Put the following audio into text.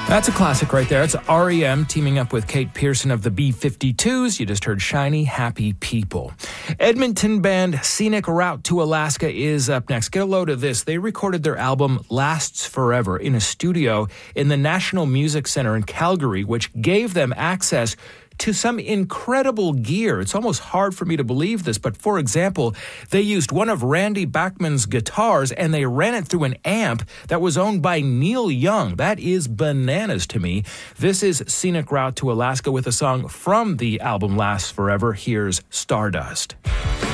That's a classic right there. It's REM teaming up with Kate Pearson of the B-52s. You just heard Shiny Happy People. Edmonton band Scenic Route to Alaska is up next. Get a load of this. They recorded their album Lasts Forever in a studio in the National Music Center in Calgary, which gave them access to some incredible gear. It's almost hard for me to believe this, but for example, they used one of Randy Bachman's guitars and they ran it through an amp that was owned by Neil Young. That is bananas to me. This is Scenic Route to Alaska with a song from the album Lasts Forever. Here's Stardust.